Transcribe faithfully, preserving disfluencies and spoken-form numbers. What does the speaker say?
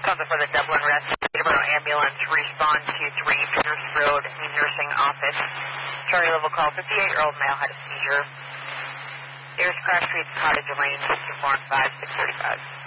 Something for the Dublin Rescue. Peterborough Ambulance, respond to three Peters Road, nursing office. Charlie level call, fifty-eight-year-old male had a seizure. There's Crash Street, Cottage Lane, six four five, six thirty-five.